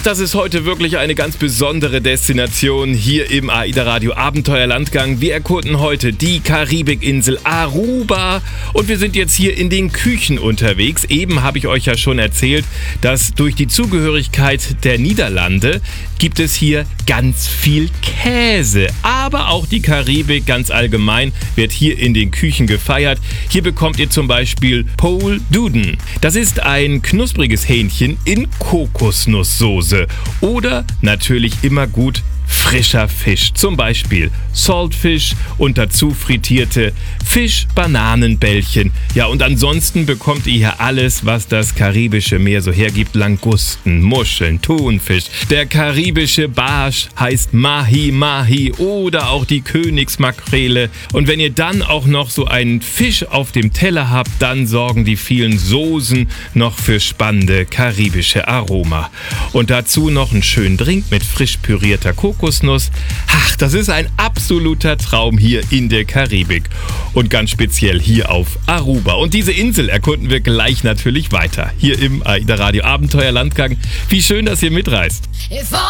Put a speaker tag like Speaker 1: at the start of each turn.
Speaker 1: das ist heute wirklich eine ganz besondere Destination hier im AIDA Radio Abenteuerlandgang. Wir erkunden heute die Karibikinsel Aruba und wir sind jetzt hier in den Küchen unterwegs. Eben habe ich euch ja schon erzählt, dass durch die Zugehörigkeit der Niederlande gibt es hier ganz viel Käse. Aber auch die Karibik ganz allgemein wird hier in den Küchen gefeiert. Hier bekommt ihr zum Beispiel Pole Duden. Das ist ein knuspriges Hähnchen in Kokosnusssoße. Oder natürlich immer gut frischer Fisch, zum Beispiel Saltfish und dazu frittierte Fisch-Bananenbällchen. Ja, und ansonsten bekommt ihr hier alles, was das karibische Meer so hergibt. Langusten, Muscheln, Thunfisch. Der karibische Barsch heißt Mahi-Mahi oder auch die Königsmakrele. Und wenn ihr dann auch noch so einen Fisch auf dem Teller habt, dann sorgen die vielen Soßen noch für spannende karibische Aroma. Und dazu noch einen schönen Drink mit frisch pürierter Kokosnuss. Ach, das ist ein absoluter Traum hier in der Karibik. Und ganz speziell hier auf Aruba. Und diese Insel erkunden wir gleich natürlich weiter. Hier im AIDA Radio Abenteuerlandgang. Wie schön, dass ihr mitreist.